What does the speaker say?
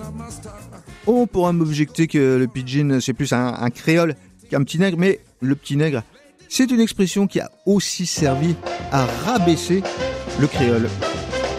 On pourra m'objecter que le pidgin c'est plus un créole qu'un petit nègre, mais le petit nègre, c'est une expression qui a aussi servi à rabaisser le créole.